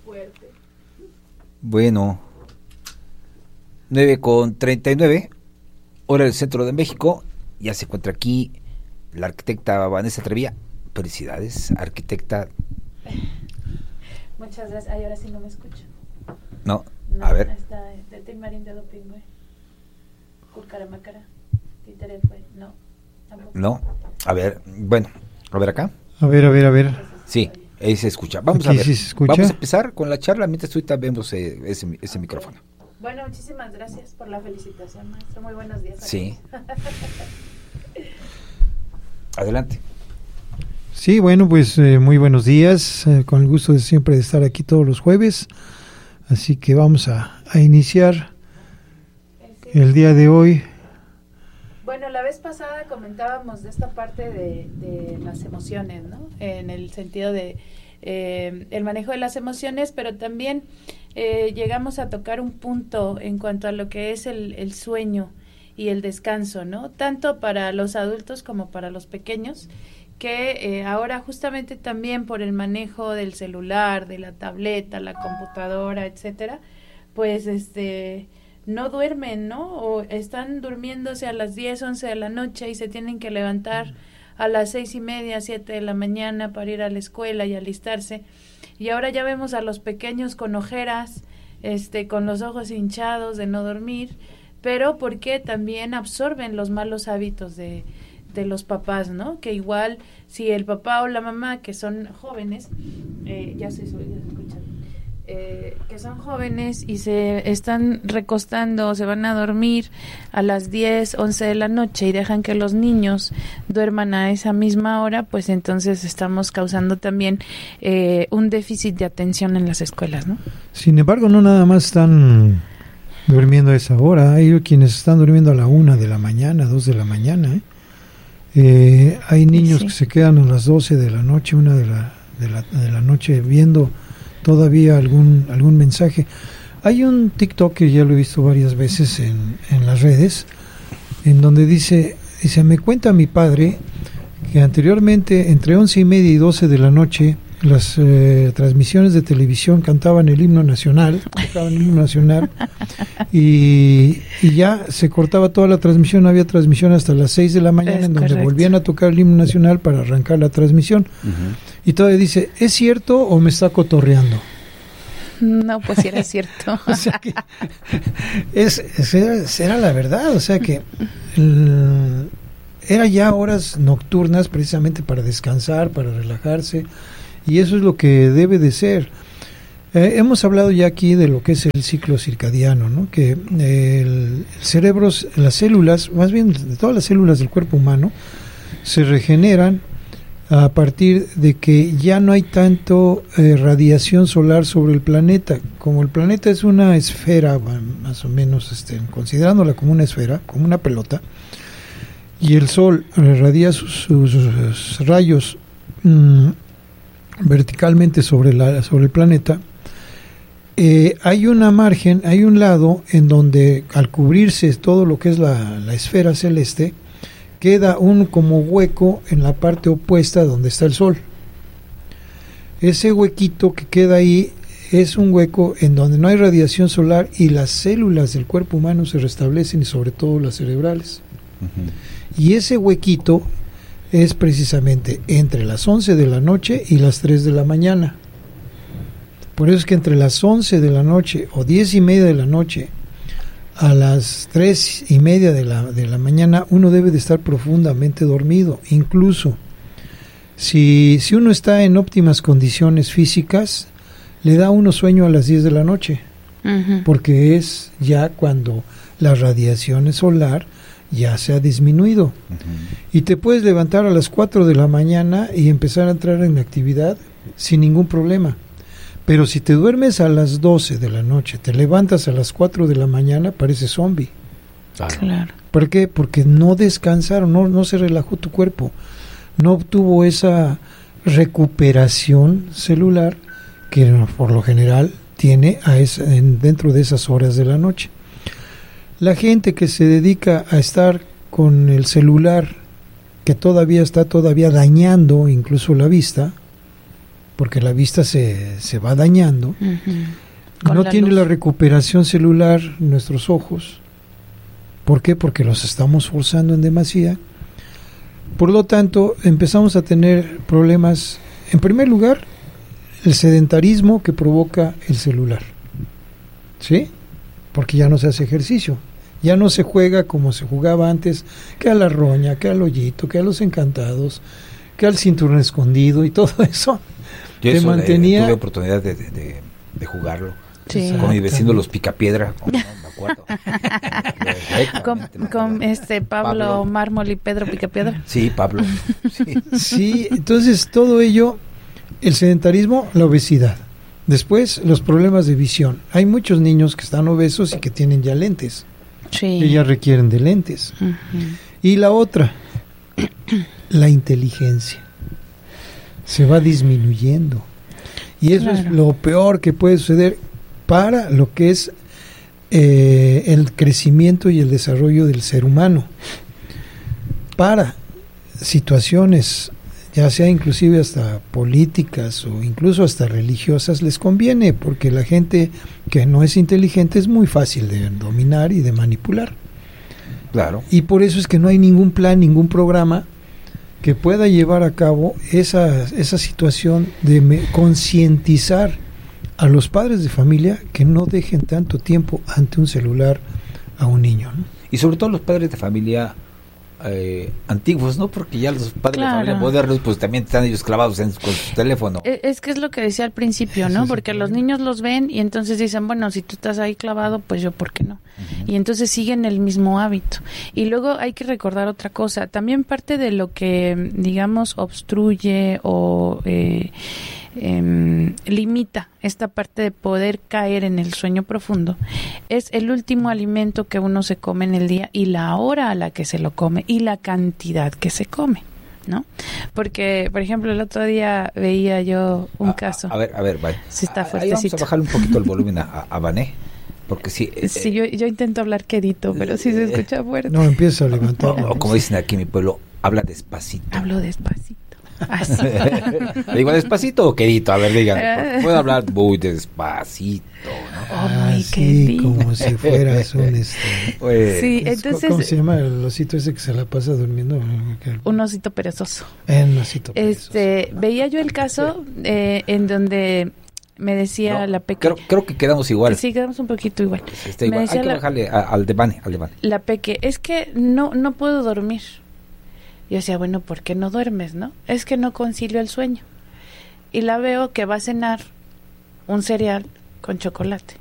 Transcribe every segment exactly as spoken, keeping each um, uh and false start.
fuerte. Bueno, nueve con treinta y nueve, hora del centro de México. Ya se encuentra aquí la arquitecta Vanessa Trevía. Felicidades, arquitecta. Muchas gracias. Ay, ahora sí no me escucho. No, no a ver. Está de Timarín de Dopingüe. Curcaramacara. Títere fue. No, tampoco. No, a ver, bueno, a ver acá. A ver, a ver, a ver. Sí, ahí se escucha. Vamos Aquí a ver. sí se escucha. Vamos a empezar con la charla mientras ahorita vemos eh, ese, ese Okay. micrófono. Bueno, muchísimas gracias por la felicitación, maestro. Muy buenos días. Sí. Adelante. Sí, bueno, pues eh, muy buenos días, eh, con el gusto de siempre de estar aquí todos los jueves, así que vamos a, a iniciar el día de hoy. Bueno, la vez pasada comentábamos de esta parte de, de las emociones, ¿no? En el sentido de eh, el manejo de las emociones, pero también eh, llegamos a tocar un punto en cuanto a lo que es el, el sueño y el descanso, ¿no? Tanto para los adultos como para los pequeños, que eh, ahora justamente también por el manejo del celular, de la tableta, la computadora, etcétera, pues este no duermen, ¿no? O están durmiéndose a las diez, once de la noche y se tienen que levantar a las seis y media, siete de la mañana para ir a la escuela y alistarse. Y ahora ya vemos a los pequeños con ojeras, este, con los ojos hinchados de no dormir, pero porque también absorben los malos hábitos de de los papás, ¿no? Que igual si el papá o la mamá, que son jóvenes, eh, ya se suele escuchar, eh, que son jóvenes y se están recostando, se van a dormir a las diez, once de la noche y dejan que los niños duerman a esa misma hora, pues entonces estamos causando también eh, un déficit de atención en las escuelas, ¿no? Sin embargo, no nada más están durmiendo a esa hora, hay quienes están durmiendo a la una de la mañana, dos de la mañana, ¿eh? Eh, hay niños sí. que se quedan a las doce de la noche, una de la, de la, de la noche viendo todavía algún algún mensaje. Hay un TikTok que ya lo he visto varias veces en, en las redes, en donde dice, dice, me cuenta mi padre que anteriormente entre once y media y doce de la noche las eh, transmisiones de televisión cantaban el himno nacional, cantaban el himno nacional y, y ya se cortaba toda la transmisión, no había transmisión hasta las seis de la mañana, es en donde correcto. Volvían a tocar el himno nacional para arrancar la transmisión. Uh-huh. Y todavía dice, ¿es cierto o me está cotorreando? No, pues sí era cierto. O sea que es, es, era, era la verdad, o sea que el, era ya horas nocturnas precisamente para descansar, para relajarse. Y eso es lo que debe de ser. Eh, hemos hablado ya aquí de lo que es el ciclo circadiano, ¿no? Que eh, el cerebro, las células, más bien de todas las células del cuerpo humano, se regeneran a partir de que ya no hay tanto eh, radiación solar sobre el planeta. Como el planeta es una esfera, más o menos, este, considerándola como una esfera, como una pelota, y el sol radia sus, sus, sus rayos mmm, verticalmente sobre la sobre el planeta, eh, hay una margen, hay un lado en donde al cubrirse todo lo que es la, la esfera celeste, queda un como hueco en la parte opuesta donde está el sol. Ese huequito que queda ahí es un hueco en donde no hay radiación solar y las células del cuerpo humano se restablecen, y sobre todo las cerebrales. Uh-huh. Y ese huequito es precisamente entre las once de la noche y las tres de la mañana. Por eso es que entre las once de la noche o diez y media de la noche a las tres y media de la, de la mañana uno debe de estar profundamente dormido. Incluso si, si uno está en óptimas condiciones físicas, le da uno sueño a las diez de la noche, uh-huh. porque es ya cuando la radiación solar ya se ha disminuido. Uh-huh. Y te puedes levantar a las cuatro de la mañana y empezar a entrar en actividad sin ningún problema. Pero si te duermes a las doce de la noche, te levantas a las cuatro de la mañana, pareces zombie. Claro. ¿Por qué? Porque no descansaron, no, no se relajó tu cuerpo, no obtuvo esa recuperación celular que por lo general tiene a esa, en, dentro de esas horas de la noche. La gente que se dedica a estar con el celular, que todavía está todavía dañando incluso la vista, porque la vista se, se va dañando. Uh-huh. No la tiene luz. la recuperación celular nuestros ojos. ¿Por qué? Porque los estamos forzando en demasía. Por lo tanto, empezamos a tener problemas. En primer lugar, el sedentarismo que provoca el celular. ¿Sí? Porque ya no se hace ejercicio. Ya no se juega como se jugaba antes, que a la roña, que al hoyito, que a los encantados, que al cinturón escondido y todo eso. Yo te eso, mantenía... eh, tuve oportunidad de, de, de, de jugarlo. Sí. Con mi vecino los Picapiedra. No, no me acuerdo. con, con este Pablo, Pablo Mármol y Pedro Picapiedra. Sí, Pablo. Sí. Sí, entonces todo ello, el sedentarismo, la obesidad. Después, los problemas de visión. Hay muchos niños que están obesos y que tienen ya lentes. Sí. Que ya requieren de lentes. Uh-huh. Y la otra, la inteligencia. Se va disminuyendo. Y eso claro. es lo peor que puede suceder para lo que es eh, el crecimiento y el desarrollo del ser humano. Para situaciones, ya sea inclusive hasta políticas o incluso hasta religiosas, les conviene, porque la gente que no es inteligente es muy fácil de dominar y de manipular. Claro. Y por eso es que no hay ningún plan, ningún programa que pueda llevar a cabo esa, esa situación de concientizar a los padres de familia que no dejen tanto tiempo ante un celular a un niño, ¿no? Y sobre todo los padres de familia eh, antiguos, ¿no? Porque ya los padres claro. de familia modernos pues también están ellos clavados en, con su teléfono. Es que es lo que decía al principio, ¿no? Porque los niños los ven y entonces dicen, bueno, si tú estás ahí clavado, pues yo, ¿por qué no? Uh-huh. Y entonces siguen el mismo hábito. Y luego hay que recordar otra cosa. También parte de lo que, digamos, obstruye o eh, eh, limita esta parte de poder caer en el sueño profundo es el último alimento que uno se come en el día y la hora a la que se lo come y la cantidad que se come, ¿no? Porque, por ejemplo, el otro día veía yo un a, caso. A ver, a ver, vaya. Sí está Ahí vamos a bajarle un poquito el volumen a, a Vané, porque sí. Eh, sí, yo, yo intento hablar quedito, pero sí se escucha fuerte. No, empieza a levantar. O, o como dicen aquí en mi pueblo, habla despacito. Hablo despacito. Así. ¿Le digo despacito o quedito? A ver, digan. Puedo hablar muy despacito, ¿no? Oh, ah, muy sí, como si fueras un este. Pues, sí, entonces. ¿Cómo se llama el osito ese que se la pasa durmiendo? Un osito perezoso. Un osito perezoso. Este, veía yo el caso eh, en donde me decía no, la Peque. Creo, creo que quedamos igual. Sí, quedamos un poquito igual. Este, igual. Hay que la, bajarle a, al de Vane, al de Vane. La Peque, es que no, no puedo dormir. Yo decía, bueno, ¿por qué no duermes, no? Es que no concilio el sueño. Y la veo que va a cenar un cereal con chocolate.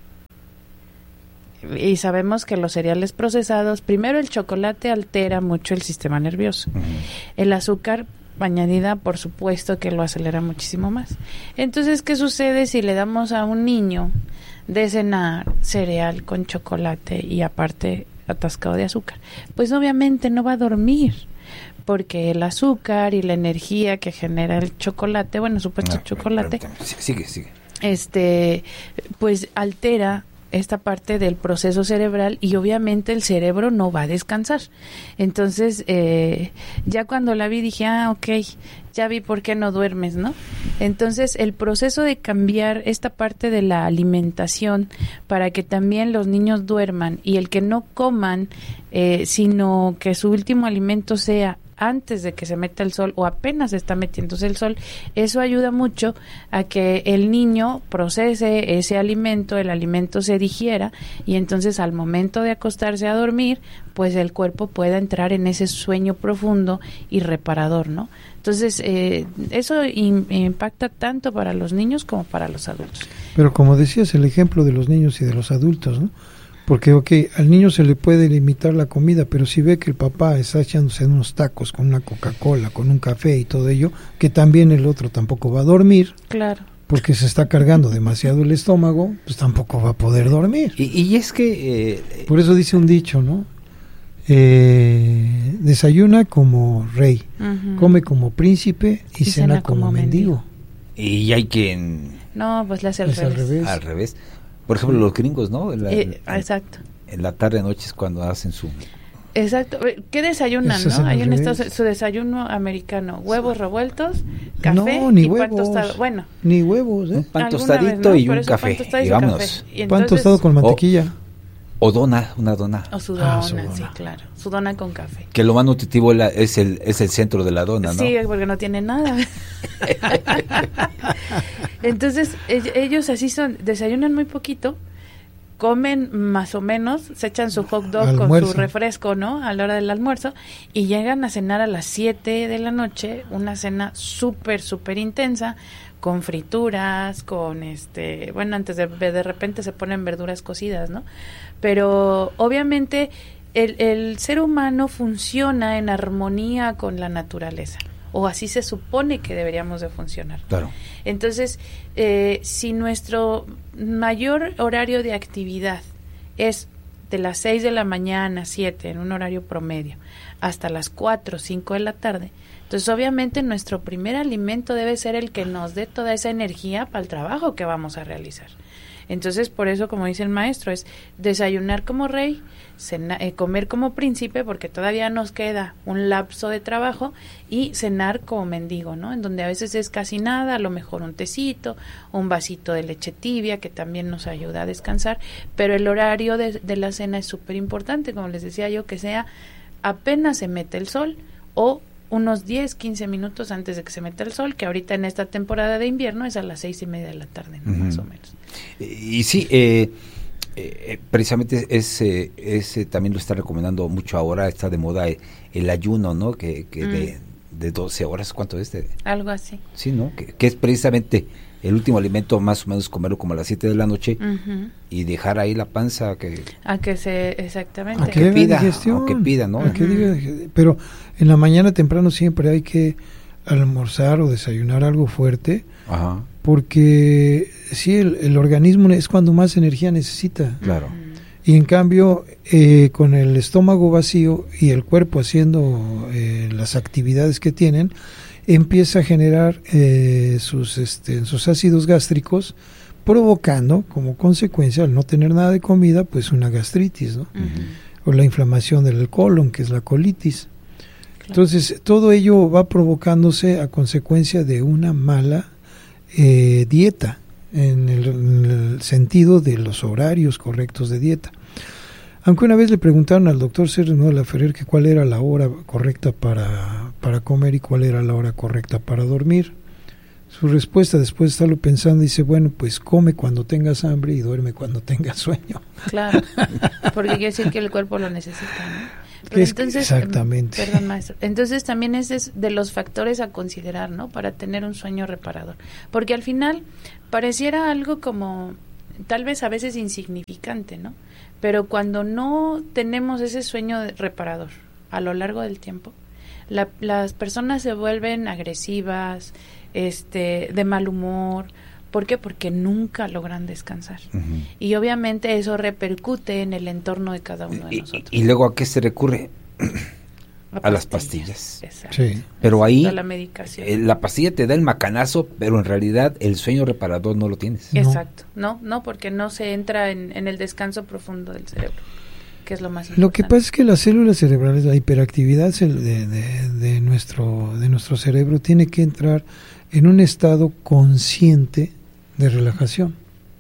Y sabemos que los cereales procesados, primero el chocolate altera mucho el sistema nervioso. Uh-huh. El azúcar añadida, por supuesto, que lo acelera muchísimo más. Entonces, ¿qué sucede si le damos a un niño de cenar cereal con chocolate y aparte atascado de azúcar? Pues obviamente no va a dormir, porque el azúcar y la energía que genera el chocolate, bueno, supuesto no, chocolate, pero, pero, sigue, sigue. este, pues altera esta parte del proceso cerebral y obviamente el cerebro no va a descansar. Entonces, eh, ya cuando la vi dije, ah, ok, ya vi por qué no duermes, ¿no? Entonces, el proceso de cambiar esta parte de la alimentación para que también los niños duerman y el que no coman, eh, sino que su último alimento sea antes de que se meta el sol o apenas está metiéndose el sol, eso ayuda mucho a que el niño procese ese alimento, el alimento se digiera y entonces al momento de acostarse a dormir, pues el cuerpo pueda entrar en ese sueño profundo y reparador, ¿no? Entonces, eh, eso in, impacta tanto para los niños como para los adultos. Pero como decías, el ejemplo de los niños y de los adultos, ¿no? Porque, ok, al niño se le puede limitar la comida, pero si ve que el papá está echándose unos tacos con una Coca-Cola, con un café y todo ello, que también el otro tampoco va a dormir. Claro. Porque se está cargando demasiado el estómago, pues tampoco va a poder dormir. Y, y es que... Eh, Por eso dice un dicho, ¿no? Eh, desayuna como rey, uh-huh. come como príncipe y, y cena, cena como, como mendigo. mendigo. Y hay quien... No, pues le hace al, es revés. al revés. Al revés. Por ejemplo, los gringos, ¿no? La, eh, exacto. En la tarde, noche es cuando hacen su... Exacto. ¿Qué desayunan, Eso no? se Hay nos en regresa. Estados su desayuno americano, huevos revueltos, café No, ni y pan huevos. tostado. Bueno, Ni huevos, ¿eh? Pan alguna tostadito vez, ¿no? y Por un eso, pan café. tostado y Y su vámonos. café. Y Pan entonces- tostado con mantequilla. O dona, una dona. O su Ah, dona, su dona. sí, claro. Su dona con café. Que lo más nutritivo la- es el es el centro de la dona, ¿no? Sí, porque no tiene nada. Entonces, ell- ellos así son, desayunan muy poquito, comen más o menos, se echan su hot dog con Almuerzo. su refresco, ¿no? A la hora del almuerzo, y llegan a cenar a las siete de la noche, una cena súper, súper intensa, con frituras, con este, bueno, antes de, de repente se ponen verduras cocidas, ¿no? Pero obviamente el, el ser humano funciona en armonía con la naturaleza, o así se supone que deberíamos de funcionar. Claro. Entonces, eh, si nuestro mayor horario de actividad es de las seis de la mañana, siete, en un horario promedio, hasta las cuatro, cinco de la tarde, entonces obviamente nuestro primer alimento debe ser el que nos dé toda esa energía para el trabajo que vamos a realizar. Entonces, por eso, como dice el maestro, es desayunar como rey, cena, eh, comer como príncipe, porque todavía nos queda un lapso de trabajo, y cenar como mendigo, ¿no? En donde a veces es casi nada, a lo mejor un tecito, un vasito de leche tibia, que también nos ayuda a descansar, pero el horario de, de la cena es súper importante, como les decía yo, que sea apenas se mete el sol, o unos diez, quince minutos antes de que se meta el sol, que ahorita en esta temporada de invierno es a las seis y media de la tarde, ¿no? Ujú. Más o menos. Y sí, eh, eh, precisamente ese, ese también lo está recomendando mucho ahora, está de moda el, el ayuno, ¿no? Que, que Mm. de, de doce horas, ¿cuánto es? De, Algo así. sí, ¿no? Que, que es precisamente el último alimento, más o menos comerlo como a las siete de la noche Ujú. y dejar ahí la panza que, A que se, exactamente. A que que haga pida, digestión. o que pida, ¿no? A que Ujú. diga- pero en la mañana temprano siempre hay que almorzar o desayunar algo fuerte, Ajá, porque sí, el, el organismo es cuando más energía necesita. claro. Ujú. Y en cambio, eh, con el estómago vacío y el cuerpo haciendo eh, las actividades que tienen, empieza a generar eh, sus, este, sus ácidos gástricos, provocando como consecuencia, al no tener nada de comida, pues una gastritis, ¿no? Ujú. O la inflamación del colon, que es la colitis. Claro. Entonces, todo ello va provocándose a consecuencia de una mala eh, dieta, en el, en el sentido de los horarios correctos de dieta. Aunque una vez le preguntaron al doctor Sergio de la Ferrer que cuál era la hora correcta para, para comer y cuál era la hora correcta para dormir. Su respuesta, después de estarlo pensando, dice, bueno, pues come cuando tengas hambre y duerme cuando tengas sueño. Claro, porque quiere decir que el cuerpo lo necesita, ¿no? Pero Es- entonces, exactamente. em, Perdón, maestro. Entonces también ese es de los factores a considerar, ¿no? Para tener un sueño reparador. Porque al final pareciera algo como, tal vez a veces insignificante, ¿no? Pero cuando no tenemos ese sueño de- reparador a lo largo del tiempo, la- las personas se vuelven agresivas, este, de mal humor. ¿Por qué? Porque nunca logran descansar. Ujú. Y obviamente eso repercute en el entorno de cada uno de Y, nosotros. y luego, ¿a qué se recurre? A a las pastillas. Exacto. Sí. Pero ahí A la medicación. eh, la pastilla te da el macanazo, pero en realidad el sueño reparador no lo tienes. No. Exacto. No, no, porque no se entra en, en el descanso profundo del cerebro, que es lo más importante. Lo que pasa es que las células cerebrales, la hiperactividad cel- de, de, de nuestro, de nuestro cerebro tiene que entrar en un estado consciente de relajación.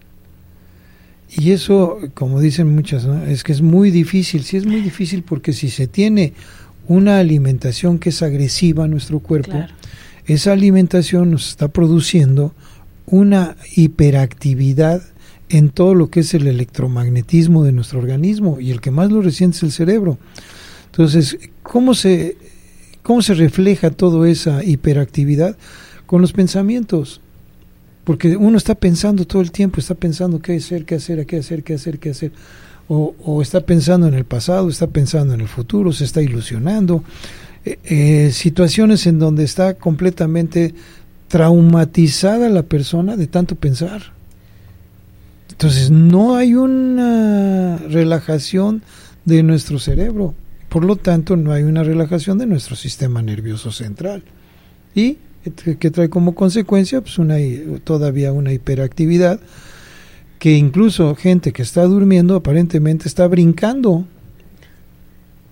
Y eso, como dicen muchas, ¿no? Es que es muy difícil. Sí, es muy difícil porque si se tiene una alimentación que es agresiva a nuestro cuerpo, Claro. esa alimentación nos está produciendo una hiperactividad en todo lo que es el electromagnetismo de nuestro organismo, y el que más lo resiente es el cerebro. Entonces, ¿cómo se, cómo se refleja toda esa hiperactividad? Con los pensamientos. Porque uno está pensando todo el tiempo, está pensando qué hacer, qué hacer, qué hacer, qué hacer, qué hacer. O, o está pensando en el pasado, está pensando en el futuro, se está ilusionando. Eh, eh, situaciones en donde está completamente traumatizada la persona de tanto pensar. Entonces no hay una relajación de nuestro cerebro. Por lo tanto, no hay una relajación de nuestro sistema nervioso central. Y que trae como consecuencia pues una todavía una hiperactividad, que incluso gente que está durmiendo aparentemente está brincando.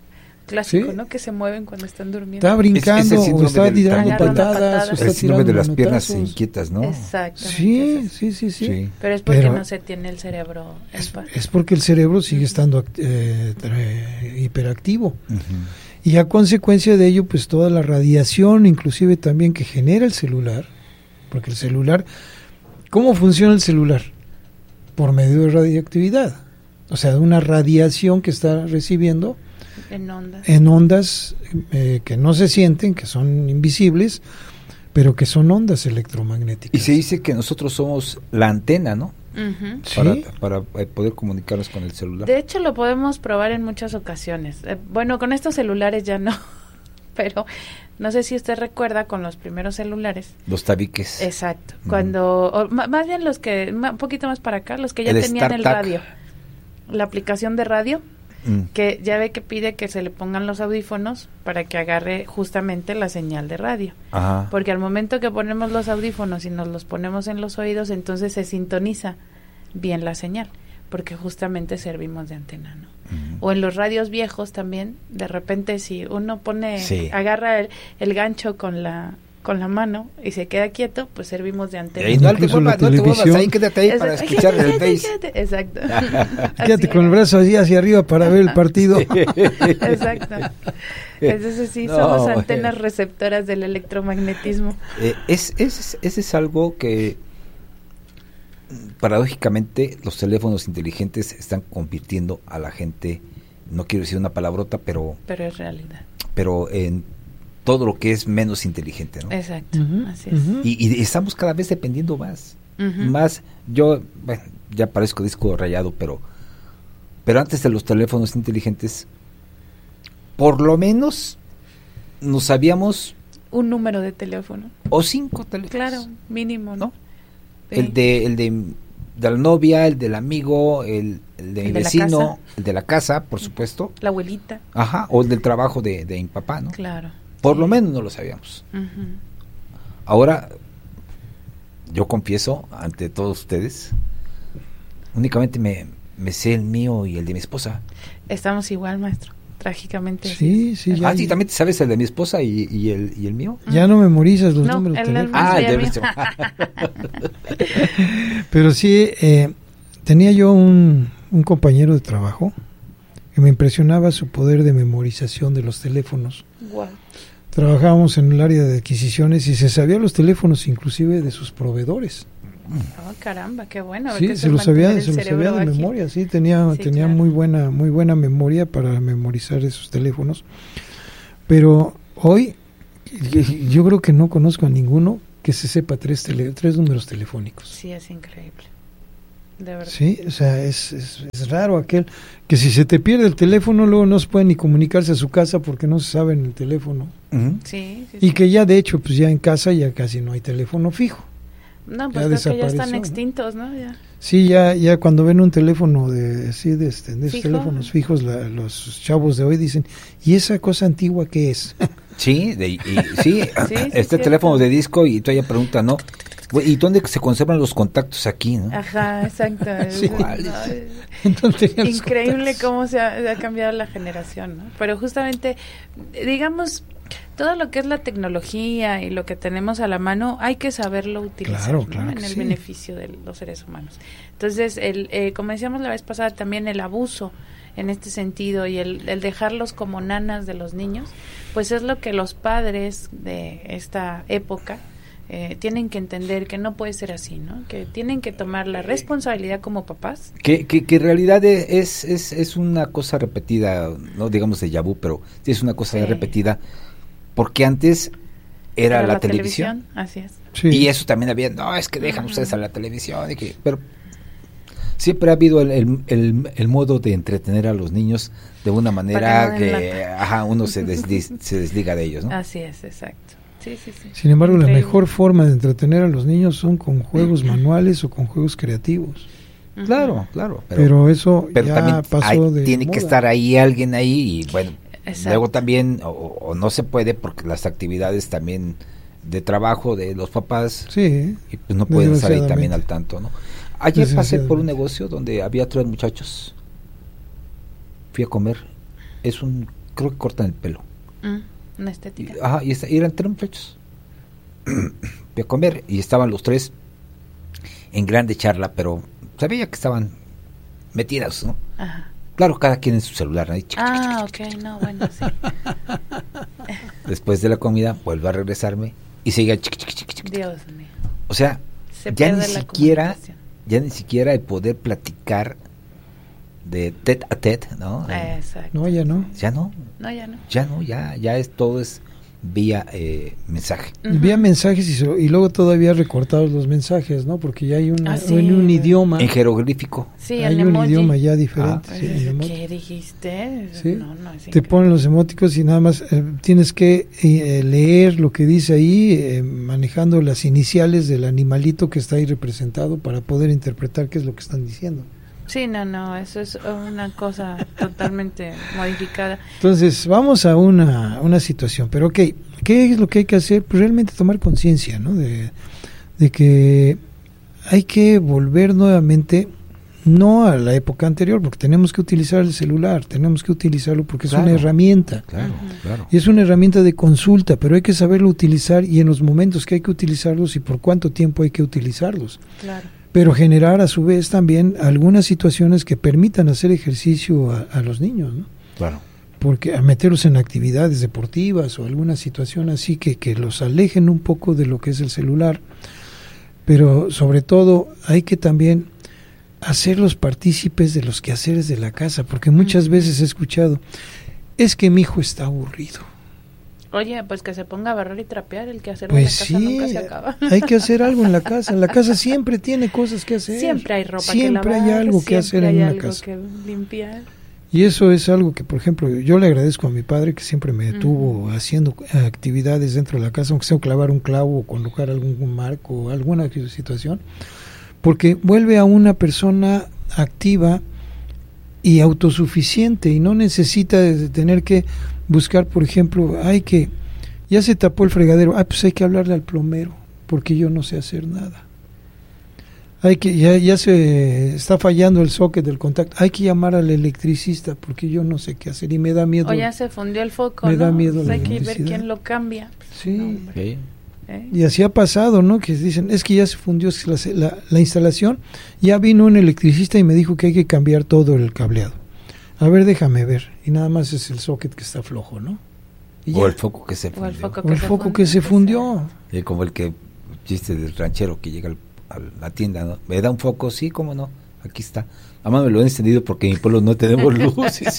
clásico, ¿Sí? ¿no? Que se mueven cuando están durmiendo. Está brincando Es- es el o síndrome está del tirando agarrando patadas, patadas. o está El síndrome de tirando las piernas manotazos. inquietas, ¿no? Exactamente. Sí, es sí, sí, sí, Sí. Pero es porque Pero- no se tiene el cerebro en Es, paz. es porque el cerebro sigue estando eh, tra- hiperactivo. Ujú. Y a consecuencia de ello, pues toda la radiación, inclusive también que genera el celular, porque el celular, ¿cómo funciona el celular? Por medio de radioactividad. O sea, de una radiación que está recibiendo En onda. en ondas eh, que no se sienten, que son invisibles, pero que son ondas electromagnéticas. Y se dice que nosotros somos la antena, ¿no? Ujú. ¿Sí? Para, para eh, poder comunicarnos con el celular. De hecho, lo podemos probar en muchas ocasiones. Eh, bueno, con estos celulares ya no, pero no sé si usted recuerda con los primeros celulares. Los tabiques. Exacto. Ujú. Cuando, o ma- más bien los que, ma- un poquito más para acá, los que ya El tenían el StarTAC. radio. La aplicación de radio, Mm. que ya ve que pide que se le pongan los audífonos para que agarre justamente la señal de radio. Ajá. Porque al momento que ponemos los audífonos y nos los ponemos en los oídos, entonces se sintoniza bien la señal, porque justamente servimos de antena, ¿no? Ujú. O en los radios viejos también, de repente si uno pone, Sí. agarra el, el gancho con la con la mano y se queda quieto, pues servimos de Y antena. ahí no te Incluso la muevas, no te muevas, televisión. ahí quédate ahí para Exacto. escuchar el bass. Quédate, exacto. Quédate Así con el era. brazo así hacia arriba para ver el partido. Exacto. Entonces sí, No, somos bueno. antenas receptoras del electromagnetismo. Eh, es, es, ese es algo que mm, paradójicamente los teléfonos inteligentes están convirtiendo a la gente, no quiero decir una palabrota, pero, Pero es realidad. pero en todo lo que es menos inteligente, ¿no? Exacto, Ujú, así es. ujú. Y, y estamos cada vez dependiendo más. Ujú. Más, yo, bueno, ya parezco disco rayado, pero, pero antes de los teléfonos inteligentes, por lo menos nos sabíamos Un número de teléfono. o cinco teléfonos. Claro, mínimo, ¿no? ¿No? Sí. El de, el de, de la novia, el del amigo, el, el de mi El de la vecino, casa. el de la casa, por supuesto. La abuelita, Ajá, o el del trabajo de, de mi papá, ¿no? claro. Por Sí. lo menos no lo sabíamos. Ujú. Ahora, yo confieso ante todos ustedes, únicamente me, me sé el mío y el de mi esposa. Estamos igual, maestro. Trágicamente. así Sí, es. sí, ya, Ah, sí, ¿también te sabes el de mi esposa y, y, el, y el mío? ya no memorizas los No, números de el del teléfono. más Ah, el de bien. Pero sí, eh, tenía yo un, un compañero de trabajo que me impresionaba su poder de memorización de los teléfonos. Guau. Trabajábamos en el área de adquisiciones y se sabía los teléfonos inclusive de sus proveedores. Oh, caramba, qué bueno. Sí, que se lo sabía, mantener se el lo cerebro sabía de ágil. memoria, sí, tenía, Sí, tenía claro. muy buena, muy buena memoria para memorizar esos teléfonos. Pero hoy yo creo que no conozco a ninguno que se sepa tres, tele, tres números telefónicos. Sí, es increíble. De verdad. Sí, o sea, es, es, es raro aquel que si se te pierde el teléfono, luego no se puede ni comunicarse a su casa porque no se sabe en el teléfono. Ujú. Sí, sí, Y sí. que ya de hecho, pues ya en casa ya casi no hay teléfono fijo. No, ya pues creo que ya están desapareció, ¿no? extintos, ¿no? Ya. Sí, ya ya cuando ven un teléfono de sí de, este, de esos Fijo. teléfonos fijos, la- los chavos de hoy dicen, ¿y esa cosa antigua qué es? Sí, de, y, sí, sí, este cierto. teléfono de disco y todavía pregunta, ¿no? Güey, ¿y dónde se conservan los contactos aquí, no? Ajá, exacto. Sí. Es- no, es Entonces, tenían los increíble contactos. cómo se ha, ha cambiado la generación, ¿no? Pero justamente, digamos, todo lo que es la tecnología y lo que tenemos a la mano, hay que saberlo utilizar, Claro, ¿no? claro En que el sí. beneficio de los seres humanos. Entonces, el, eh, como decíamos la vez pasada, también el abuso en este sentido y el, el dejarlos como nanas de los niños, pues es lo que los padres de esta época eh, tienen que entender que no puede ser así, ¿no? Que tienen que tomar la responsabilidad como papás. Que, que, que en realidad es, es, es una cosa repetida, no digamos de Yabú, pero sí es una cosa Sí. repetida, porque antes era Para la, televisión, Así es. Sí. y eso también había, no, es que dejan Ujú. ustedes a la televisión, y que, pero siempre ha habido el, el, el, el modo de entretener a los niños de una manera Para que no den que ajá, uno se, desli- se desliga de ellos, ¿no? Así es, exacto. Sí, sí, sí. Sin embargo, la Increíble. mejor forma de entretener a los niños son con juegos manuales o con juegos creativos. Ujú. Claro, claro, Pero, pero, eso pero ya también pasó hay- de tiene que moda. estar ahí alguien ahí y bueno, Exacto. luego también o, o no se puede porque las actividades también de trabajo de los papás Sí, y pues no pueden estar ahí también Desgraciadamente. al tanto, ¿no? Ayer pasé por un Desgraciadamente. negocio donde había tres muchachos. Fui a comer. Es un creo que cortan el pelo. Mm, una estética. Y, ajá, y, esta, y eran tres muchachos. Fui a comer y estaban los tres en grande charla, pero sabía que estaban metidas, ¿no? Ajá. Claro, cada quien en su celular, ¿no? Y chic, Ah, chic, chic, ok, no, bueno, sí. después de la comida vuelvo a regresarme y seguía chic, chic, chic, chic. Dios mío. O sea, Se ya ni pierde la siquiera comunicación. ya ni siquiera el poder platicar de tete a tete, ¿no? Eh, Exacto. No, ya no. ya no, No, ya no. ya no, ya ya es todo es vía eh, mensaje. Ujú. Vía mensajes y, so- y luego todavía recortados los mensajes, ¿no? Porque ya hay una, Ah, sí. en un idioma, En jeroglífico. Sí, hay el un emoji. idioma ya diferente. Ah. sí, el emoji. ¿Qué dijiste? Sí. No, no, es Te increíble. ponen los emóticos y nada más eh, tienes que eh, leer lo que dice ahí, eh, manejando las iniciales del animalito que está ahí representado para poder interpretar qué es lo que están diciendo. Sí, no, no, eso es una cosa totalmente modificada. Entonces, vamos a una, una situación, pero ok, ¿qué es lo que hay que hacer? Pues realmente tomar conciencia, ¿no? De, de que hay que volver nuevamente, no a la época anterior, porque tenemos que utilizar el celular, tenemos que utilizarlo porque Claro. es una herramienta. Claro, Ujú. claro. Y es una herramienta de consulta, pero hay que saberlo utilizar y en los momentos que hay que utilizarlos y por cuánto tiempo hay que utilizarlos. Claro. Pero generar a su vez también algunas situaciones que permitan hacer ejercicio a, a los niños, ¿no? Claro. Porque a meterlos en actividades deportivas o alguna situación así que, que los alejen un poco de lo que es el celular. Pero sobre todo hay que también hacerlos partícipes de los quehaceres de la casa, porque muchas Ujú. veces he escuchado, es que mi hijo está aburrido. Oye, pues que se ponga a barrer y trapear, el que hacer Pues en la casa sí, nunca se acaba. hay que hacer algo en la casa. En la casa siempre tiene cosas que hacer. Siempre hay ropa Siempre que hay lavar, algo que siempre hacer en hay una algo casa. que limpiar. Y eso es algo que, por ejemplo, yo le agradezco a mi padre que siempre me Ujú. tuvo haciendo actividades dentro de la casa, aunque sea clavar un clavo o colocar algún marco o alguna situación, porque vuelve a una persona activa y autosuficiente y no necesita de tener que buscar, por ejemplo, hay que, ya se tapó el fregadero, ah, pues hay que hablarle al plomero, porque yo no sé hacer nada. Hay que, ya, ya se está fallando el socket del contacto, hay que llamar al electricista, porque yo no sé qué hacer y me da miedo. O ya se fundió el foco, Me ¿no? da miedo Pues la hay que ver electricidad. quién lo cambia. Sí. No, hombre, Sí. ¿eh? Y así ha pasado, ¿no? Que dicen, es que ya se fundió la, la, la instalación, ya vino un electricista y me dijo que hay que cambiar todo el cableado. A ver, déjame ver. Y nada más es el socket que está flojo, ¿no? Y O ya. el foco que se O el fundió. foco O el se foco que se fundió. Eh, como el que chiste del ranchero que llega al- a la tienda, ¿no? ¿Me da un foco? Sí, cómo no, aquí está. Además me lo he encendido porque en mi pueblo no tenemos luces.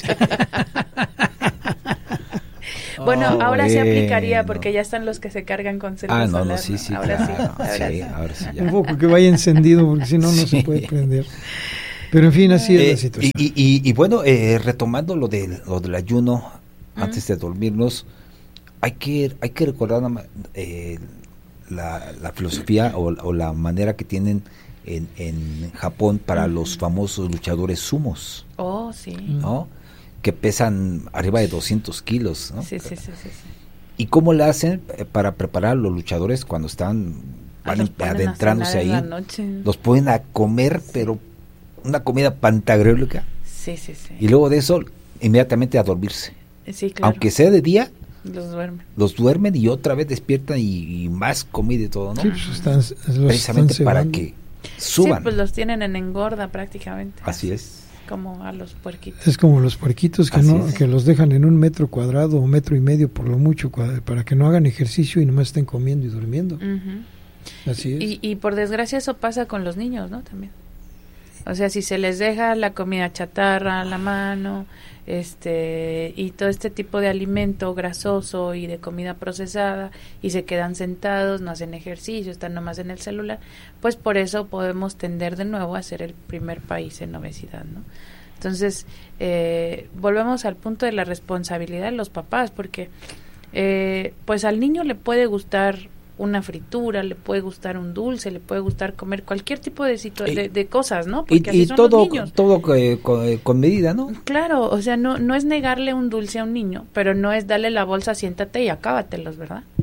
Bueno, Oh, ahora se aplicaría bueno. porque ya están los que se cargan con celdas Ah, no, no, solar, pues, sí, sí, Ahora claro. sí, ahora sí, sí. ahora sí, ya. Un foco que vaya encendido, porque si no, no se Sí. puede prender. Pero en fin, así es Eh, la situación. y, y, y bueno, eh, retomando lo, de, lo del ayuno, Mm. antes de dormirnos, hay que, hay que recordar nada más, eh, la, la filosofía o, o la manera que tienen en, en Japón para Ujú. los famosos luchadores sumos, Oh, sí. Mm. ¿no? Que pesan arriba de doscientos kilos, ¿no? Sí, sí, sí, sí, sí. ¿Y cómo le hacen eh, para preparar a los luchadores cuando están Ah, van los ponen a adentrándose cenar ahí? en la noche. Los ponen a comer, pero una comida pantagruélica. Sí, sí, sí. Y luego de eso, inmediatamente a dormirse. Sí, claro. Aunque sea de día, Los duermen. los duermen y otra vez despiertan y, y más comida y todo, ¿no? Sí, pues están, los Precisamente están para cebando. que suban. Sí, pues los tienen en engorda prácticamente. Así es. Como a los puerquitos. Es como los puerquitos que Así no es. que los dejan en un metro cuadrado o metro y medio por lo mucho cua- para que no hagan ejercicio y nomás estén comiendo y durmiendo. Ujú. Así es. Y, y por desgracia eso pasa con los niños, ¿no? También. O sea, si se les deja la comida chatarra a la mano, este, y todo este tipo de alimento grasoso y de comida procesada, y se quedan sentados, no hacen ejercicio, están nomás en el celular, pues por eso podemos tender de nuevo a ser el primer país en obesidad, ¿no? Entonces, eh, volvemos al punto de la responsabilidad de los papás, porque eh, pues al niño le puede gustar una fritura, le puede gustar un dulce, le puede gustar comer cualquier tipo de, situa- Y- de, de cosas, ¿no? Y, Porque así y son todo, los niños. todo eh, con, eh, con medida, ¿no? Claro, o sea, no no es negarle un dulce a un niño, pero no es darle la bolsa, siéntate y acábatelos, ¿verdad?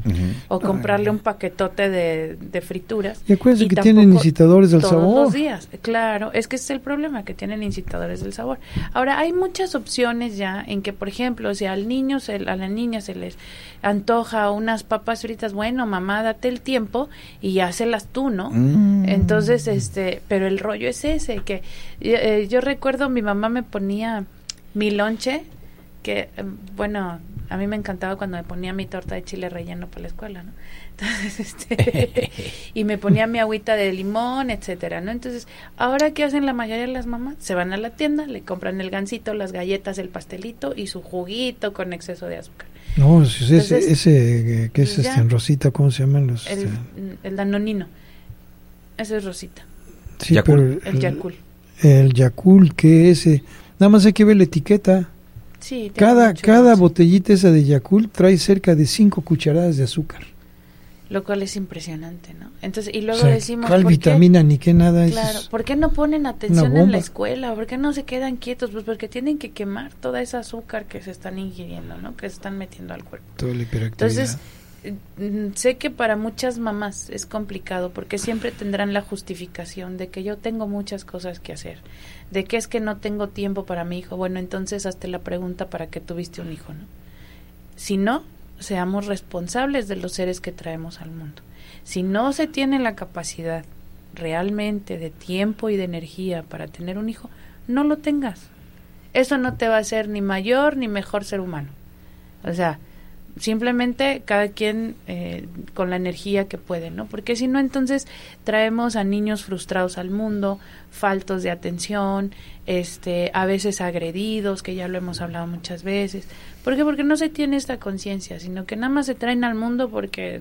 o comprarle un paquetote de, de frituras. Y acuérdense que tienen incitadores del todos sabor. Todos los días, claro, es que ese es el problema, que tienen incitadores del sabor. Ahora, hay muchas opciones ya en que, por ejemplo, si al niño, se, a la niña se les antoja unas papas fritas, bueno, mamá, date el tiempo y hácelas tú, ¿no? Mm. Entonces, este, pero el rollo es ese, que eh, yo recuerdo mi mamá me ponía mi lonche, que, eh, bueno, a mí me encantaba cuando me ponía mi torta de chile relleno para la escuela, ¿no? Entonces, este, y me ponía mi agüita de limón, etcétera, ¿no? Entonces, ahora, ¿qué hacen la mayoría de las mamás? Se van a la tienda, le compran el gansito, las galletas, el pastelito y su juguito con exceso de azúcar. No, ese, Entonces, ese, ¿qué es ya, este en Rosita? ¿Cómo se llaman los? El, este? el danonino. Ese es Rosita. Sí, pero el, el Yakult. El Yakult, que ese, nada más hay que ver la etiqueta. Sí, cada cada dulce. Botellita esa de Yakult trae cerca de cinco cucharadas de azúcar. Lo cual es impresionante, ¿no? Entonces, y luego o sea, decimos, ¿cuál ¿por vitamina qué? Ni qué nada? Claro, es ¿por qué no ponen atención en la escuela? ¿Por qué no se quedan quietos? Pues porque tienen que quemar toda esa azúcar que se están ingiriendo, ¿no? Que se están metiendo al cuerpo. Toda la hiperactividad. Entonces, sé que para muchas mamás es complicado porque siempre tendrán la justificación de que yo tengo muchas cosas que hacer, de que es que no tengo tiempo para mi hijo. Bueno, entonces hazte la pregunta, ¿para qué tuviste un hijo, no? Si no, seamos responsables de los seres que traemos al mundo. Si no se tiene la capacidad realmente de tiempo y de energía para tener un hijo, no lo tengas. Eso no te va a hacer ni mayor ni mejor ser humano. O sea, simplemente cada quien eh, con la energía que puede, ¿no? Porque si no, entonces traemos a niños frustrados al mundo, faltos de atención, este, a veces agredidos, que ya lo hemos hablado muchas veces. ¿Por qué? Porque no se tiene esta conciencia, sino que nada más se traen al mundo porque...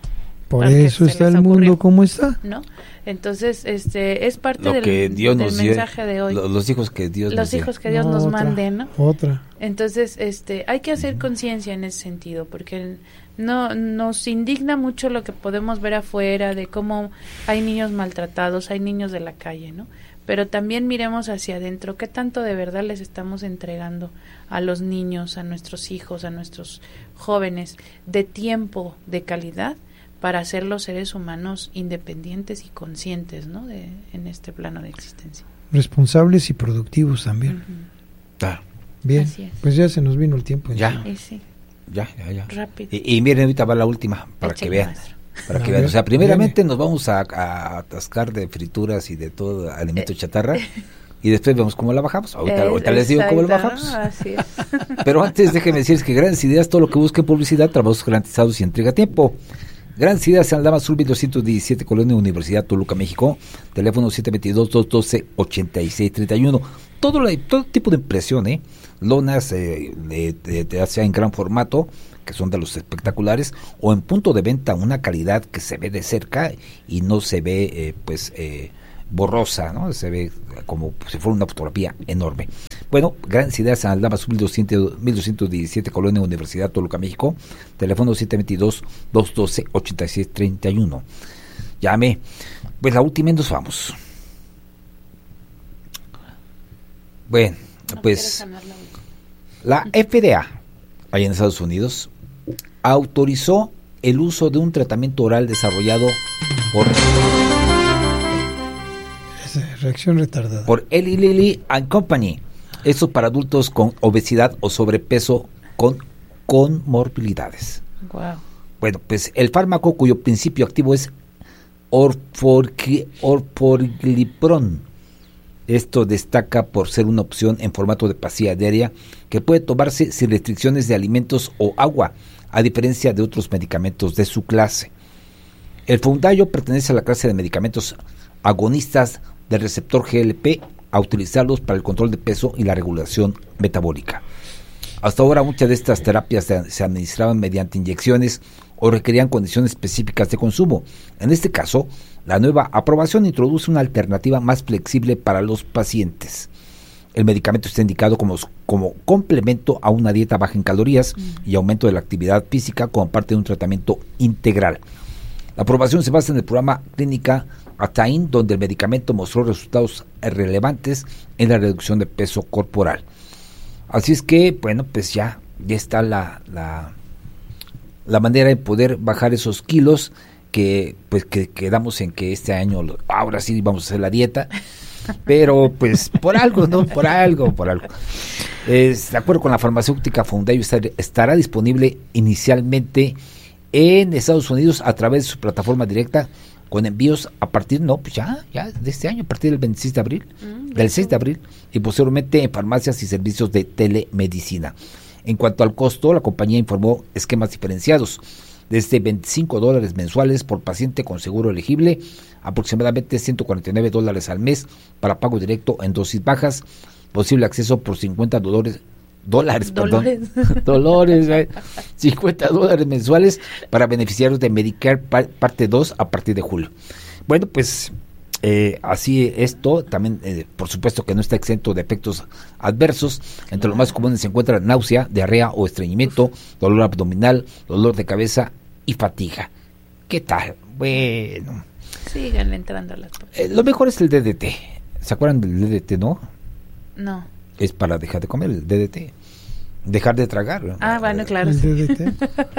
Por eso está el mundo como está, ¿no? Entonces, este, es parte Lo del, que Dios del nos mensaje dio, de hoy. Lo, los hijos que Dios los nos hijos dio. que Dios no, nos otra, mande, ¿no? Otra. Entonces, este, hay que hacer conciencia en ese sentido, porque no nos indigna mucho lo que podemos ver afuera de cómo hay niños maltratados, hay niños de la calle, ¿no? Pero también miremos hacia adentro, qué tanto de verdad les estamos entregando a los niños, a nuestros hijos, a nuestros jóvenes, de tiempo, de calidad, para ser los seres humanos independientes y conscientes, ¿no? De, en este plano de existencia. Responsables y productivos también. Uh-huh. Ah. Bien, pues ya se nos vino el tiempo. Ya, y sí. ya, ya, ya. Rápido. Y, y miren, ahorita va la última, para Eche que vean. maestro. Para A que ver, vean. O sea, primeramente viene. nos vamos a, a atascar de frituras y de todo alimento eh. chatarra. Y después vemos cómo la bajamos. Ahorita, eh, ahorita les digo cómo la bajamos. Así es. Pero antes déjenme decirles que Grandes Ideas, todo lo que busquen publicidad, trabajos garantizados y entrega a tiempo. Grandes Ideas en Aldama Sur, doscientos diecisiete, Colonia Universidad, Toluca, México. Teléfono siete dos dos, dos uno dos, ocho seis tres uno. Todo, la, todo tipo de impresión, ¿eh? Lonas, eh, de, de, de, sea en gran formato, que son de los espectaculares, o en punto de venta, una calidad que se ve de cerca y no se ve, eh, pues, eh, borrosa, ¿no? Se ve como si fuera una fotografía enorme. Bueno, Grandes Ideas en Aldama Sur, mil doscientos diecisiete, Colonia Universidad, Toluca, México. Teléfono siete dos dos, dos uno dos, ocho seis tres uno. Llame. Pues la última y nos vamos. Bueno, pues la F D A, allá en Estados Unidos, autorizó el uso de un tratamiento oral desarrollado por... Reacción retardada. Por Eli Lilly and Company. Esto para adultos con obesidad o sobrepeso con comorbilidades. Wow. Bueno, pues el fármaco cuyo principio activo es orforgli, orforglipron. Esto destaca por ser una opción en formato de pastilla diaria que puede tomarse sin restricciones de alimentos o agua, a diferencia de otros medicamentos de su clase. El Foundayo pertenece a la clase de medicamentos agonistas del receptor G L P, a utilizarlos para el control de peso y la regulación metabólica. Hasta ahora muchas de estas terapias se, se administraban mediante inyecciones o requerían condiciones específicas de consumo. En este caso, la nueva aprobación introduce una alternativa más flexible para los pacientes. El medicamento está indicado como, como complemento a una dieta baja en calorías mm. y aumento de la actividad física como parte de un tratamiento integral. La aprobación se basa en el programa clínica ATTAIN, donde el medicamento mostró resultados relevantes en la reducción de peso corporal. Así es que, bueno, pues ya, ya está la, la, la manera de poder bajar esos kilos que pues que quedamos en que este año ahora sí vamos a hacer la dieta, pero pues por algo, ¿no? Por algo, por algo. Es, de acuerdo con la farmacéutica Foundayo, estar, estará disponible inicialmente en Estados Unidos a través de su plataforma directa, con envíos a partir, no, pues ya, ya de este año, a partir del veintiséis de abril, mm, del seis de abril, y posteriormente en farmacias y servicios de telemedicina. En cuanto al costo, la compañía informó esquemas diferenciados, desde veinticinco dólares mensuales por paciente con seguro elegible, aproximadamente ciento cuarenta y nueve dólares al mes para pago directo en dosis bajas, posible acceso por cincuenta dólares, dólares, Dolores. perdón, dólares, eh, cincuenta dólares mensuales para beneficiarios de Medicare par, parte dos a partir de julio. Bueno, pues eh, así esto, también eh, por supuesto que no está exento de efectos adversos. Entre claro. los más comunes se encuentran náusea, diarrea o estreñimiento, Uf. dolor abdominal, dolor de cabeza y fatiga. ¿Qué tal? Bueno. Síganle entrando a las eh, Lo mejor es el D D T. ¿Se acuerdan del D D T, no? No. Es para dejar de comer el D D T. Dejar de tragar, ¿no? Ah, bueno, claro. El D D T.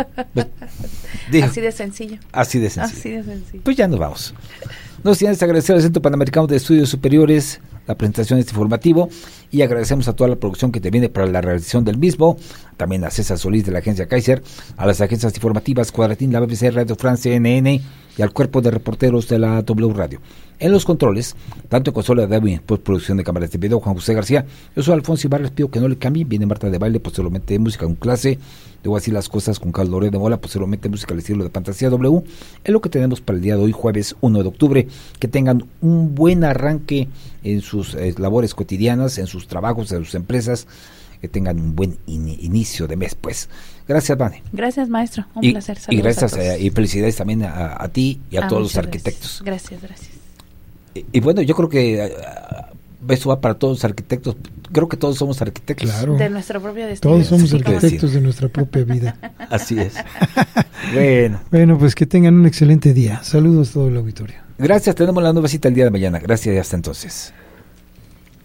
Dijo, así de sencillo. Así de sencillo. Así de sencillo. Pues ya nos vamos. Nos tienes que agradecer al Centro Panamericano de Estudios Superiores la presentación de este informativo y agradecemos a toda la producción que te viene para la realización del mismo, también a César Solís de la agencia Kaiser, a las agencias informativas Cuadratín, la B B C, Radio France, C N N y al cuerpo de reporteros de la W Radio. En los controles, tanto en consola de audio y en postproducción de cámaras de video, Juan José García. Yo soy Alfonso Ibarra, les pido que no le cambien. Viene Marta de Baile, posteriormente de música con clase. Debo así las cosas con Carlos Loret de Mola, posteriormente música al estilo de Fantasía W. Es lo que tenemos para el día de hoy, jueves uno de octubre. Que tengan un buen arranque en sus eh, labores cotidianas, en sus trabajos, en sus empresas. Que tengan un buen in- inicio de mes, pues. Gracias, Vane. Gracias, maestro. Un y, placer. Y gracias eh, y felicidades también a, a ti y a ah, todos los arquitectos. Gracias, gracias. Y, y bueno, yo creo que uh, eso va para todos los arquitectos. Creo que todos somos arquitectos. Claro. De nuestro propio destino. Todos somos sí, arquitectos de nuestra propia vida. Así es. Bueno. Bueno, pues que tengan un excelente día. Saludos a todo el auditorio. Gracias, tenemos la nueva cita el día de mañana. Gracias y hasta entonces.